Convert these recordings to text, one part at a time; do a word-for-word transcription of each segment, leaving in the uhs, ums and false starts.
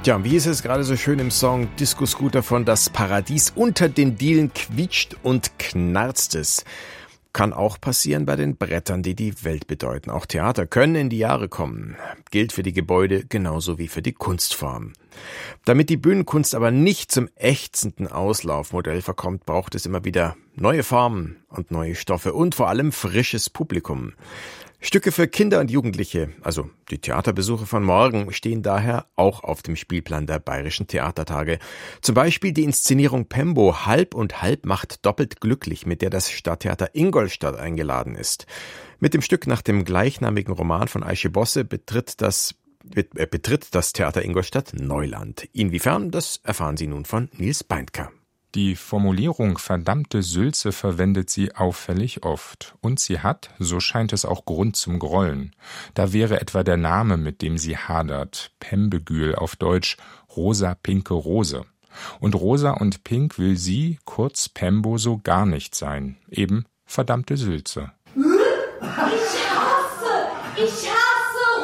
Tja, wie ist es gerade so schön im Song Disco Scooter von Das Paradies? Unter den Dielen quietscht und knarzt es. Kann auch passieren bei den Brettern, die die Welt bedeuten. Auch Theater können in die Jahre kommen. Gilt für die Gebäude genauso wie für die Kunstform. Damit die Bühnenkunst aber nicht zum ächzenden Auslaufmodell verkommt, braucht es immer wieder neue Formen und neue Stoffe und vor allem frisches Publikum. Stücke für Kinder und Jugendliche, also die Theaterbesuche von morgen, stehen daher auch auf dem Spielplan der Bayerischen Theatertage. Zum Beispiel die Inszenierung Pembo Halb und Halb macht doppelt glücklich, mit der das Stadttheater Ingolstadt eingeladen ist. Mit dem Stück nach dem gleichnamigen Roman von Aische Bosse betritt das, äh, betritt das Theater Ingolstadt Neuland. Inwiefern, das erfahren Sie nun von Nils Beindker. Die Formulierung verdammte Sülze verwendet sie auffällig oft. Und sie hat, so scheint es auch Grund zum Grollen. Da wäre etwa der Name, mit dem sie hadert, Pembegül auf Deutsch, rosa pinke Rose. Und rosa und pink will sie, kurz Pembo, so gar nicht sein. Eben verdammte Sülze. Ich hasse, ich hasse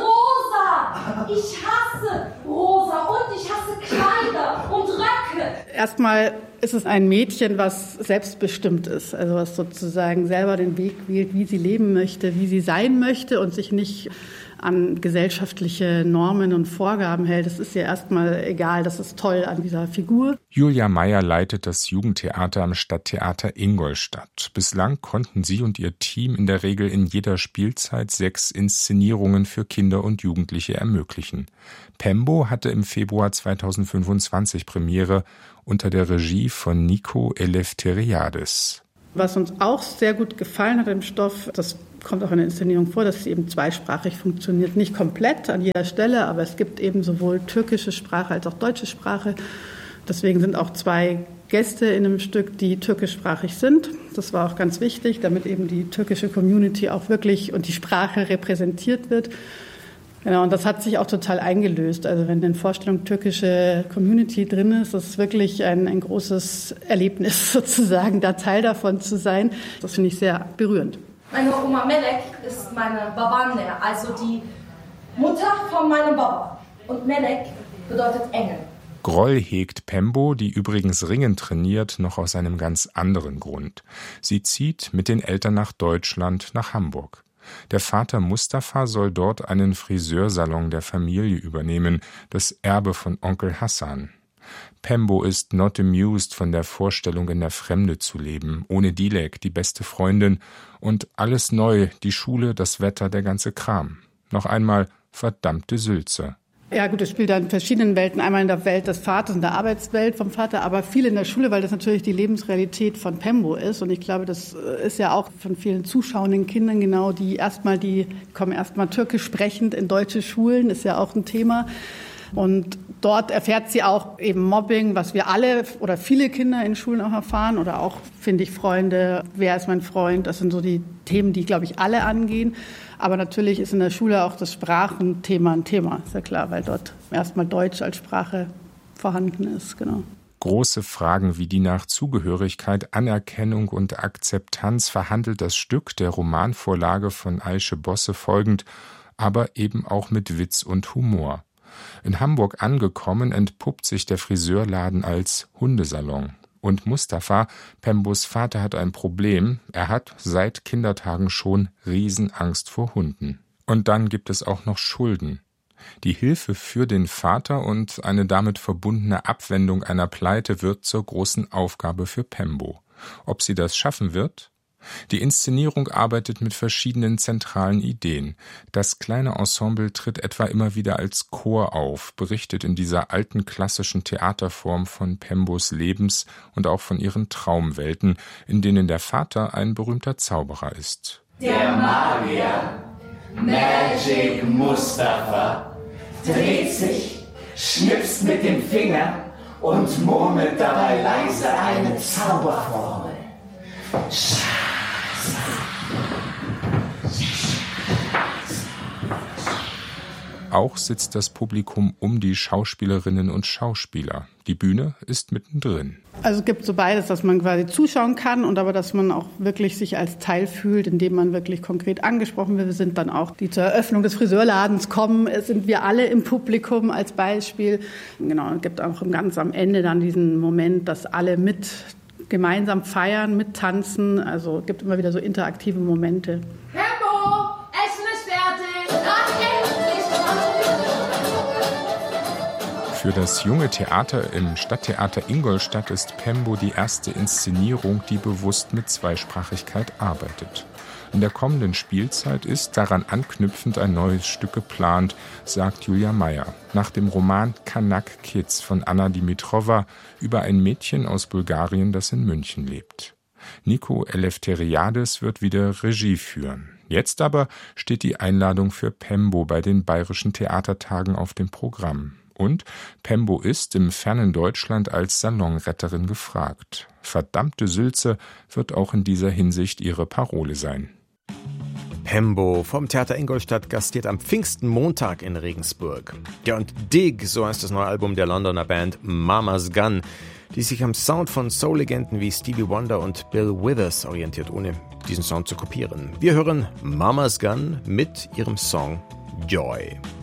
rosa. Ich hasse rosa und ich hasse Kleider und Röcke. Erstmal ist es ein Mädchen, was selbstbestimmt ist, also was sozusagen selber den Weg wählt, wie sie leben möchte, wie sie sein möchte und sich nicht an gesellschaftliche Normen und Vorgaben hält. Das ist ihr erstmal egal, das ist toll an dieser Figur. Julia Meyer leitet das Jugendtheater am Stadttheater Ingolstadt. Bislang konnten sie und ihr Team in der Regel in jeder Spielzeit sechs Inszenierungen für Kinder und Jugendliche ermöglichen. Pembo hatte im Februar zweitausendfünfundzwanzig Premiere unter der Regie von Nico Eleftheriades. Was uns auch sehr gut gefallen hat im Stoff, das kommt auch in der Inszenierung vor, dass sie eben zweisprachig funktioniert. Nicht komplett an jeder Stelle, aber es gibt eben sowohl türkische Sprache als auch deutsche Sprache. Deswegen sind auch zwei Gäste in einem Stück, die türkischsprachig sind. Das war auch ganz wichtig, damit eben die türkische Community auch wirklich und die Sprache repräsentiert wird. Genau, und das hat sich auch total eingelöst. Also wenn in Vorstellung türkische Community drin ist, das ist wirklich ein, ein großes Erlebnis sozusagen, da Teil davon zu sein. Das finde ich sehr berührend. Meine Oma Melek ist meine Babaanne, also die Mutter von meinem Baba. Und Melek bedeutet Engel. Groll hegt Pembo, die übrigens Ringen trainiert, noch aus einem ganz anderen Grund. Sie zieht mit den Eltern nach Deutschland, nach Hamburg. Der Vater Mustafa soll dort einen Friseursalon der Familie übernehmen, das Erbe von Onkel Hassan. Pembo ist not amused von der Vorstellung, in der Fremde zu leben, ohne Dilek, die beste Freundin, und alles neu, die Schule, das Wetter, der ganze Kram. Noch einmal verdammte Sülze. Ja gut, es spielt da in verschiedenen Welten, einmal in der Welt des Vaters, in der Arbeitswelt vom Vater, aber viel in der Schule, weil das natürlich die Lebensrealität von Pembo ist. Und ich glaube, das ist ja auch von vielen zuschauenden Kindern genau, die erstmal, die kommen erstmal türkisch sprechend in deutsche Schulen, ist ja auch ein Thema. Und dort erfährt sie auch eben Mobbing, was wir alle oder viele Kinder in Schulen auch erfahren oder auch, finde ich, Freunde, wer ist mein Freund, das sind so die Themen, die, glaube ich, alle angehen. Aber natürlich ist in der Schule auch das Sprachenthema ein Thema, ist ja klar, weil dort erstmal Deutsch als Sprache vorhanden ist, genau. Große Fragen wie die nach Zugehörigkeit, Anerkennung und Akzeptanz verhandelt das Stück der Romanvorlage von Aische Bosse folgend, aber eben auch mit Witz und Humor. In Hamburg angekommen, entpuppt sich der Friseurladen als Hundesalon. Und Mustafa, Pembos Vater, hat ein Problem. Er hat seit Kindertagen schon Riesenangst vor Hunden. Und dann gibt es auch noch Schulden. Die Hilfe für den Vater und eine damit verbundene Abwendung einer Pleite wird zur großen Aufgabe für Pembo. Ob sie das schaffen wird? Die Inszenierung arbeitet mit verschiedenen zentralen Ideen. Das kleine Ensemble tritt etwa immer wieder als Chor auf, berichtet in dieser alten klassischen Theaterform von Pembos Lebens und auch von ihren Traumwelten, in denen der Vater ein berühmter Zauberer ist. Der Magier, Magic Mustafa, dreht sich, schnipst mit dem Finger und murmelt dabei leise eine Zauberformel. Auch sitzt das Publikum um die Schauspielerinnen und Schauspieler. Die Bühne ist mittendrin. Also es gibt so beides, dass man quasi zuschauen kann und aber, dass man auch wirklich sich als Teil fühlt, indem man wirklich konkret angesprochen wird. Wir sind dann auch, die zur Eröffnung des Friseurladens kommen, sind wir alle im Publikum als Beispiel. Genau, es gibt auch ganz am Ende dann diesen Moment, dass alle mit gemeinsam feiern, mittanzen. Also es gibt immer wieder so interaktive Momente. Pembo, Essen ist fertig. Ach, endlich. Für das junge Theater im Stadttheater Ingolstadt ist Pembo die erste Inszenierung, die bewusst mit Zweisprachigkeit arbeitet. In der kommenden Spielzeit ist daran anknüpfend ein neues Stück geplant, sagt Julia Meyer. Nach dem Roman Kanak Kids von Anna Dimitrova über ein Mädchen aus Bulgarien, das in München lebt. Nico Eleftheriades wird wieder Regie führen. Jetzt aber steht die Einladung für Pembo bei den Bayerischen Theatertagen auf dem Programm. Und Pembo ist im fernen Deutschland als Salonretterin gefragt. Verdammte Sülze wird auch in dieser Hinsicht ihre Parole sein. Pembo vom Theater Ingolstadt gastiert am Pfingstenmontag in Regensburg. Ja, und Dig, so heißt das neue Album der Londoner Band Mama's Gun, die sich am Sound von Soul-Legenden wie Stevie Wonder und Bill Withers orientiert, ohne diesen Sound zu kopieren. Wir hören Mama's Gun mit ihrem Song Joy.